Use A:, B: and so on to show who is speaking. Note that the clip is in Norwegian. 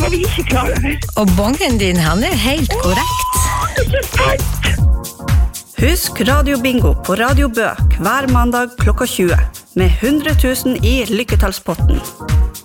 A: var vi ikke klar over.
B: Og bongen din, han helt korrekt.
A: Ikke sant?
C: Husk Radio Bingo på Radio Bø hver mandag klokka 20 med 100 000 i lykketallspotten.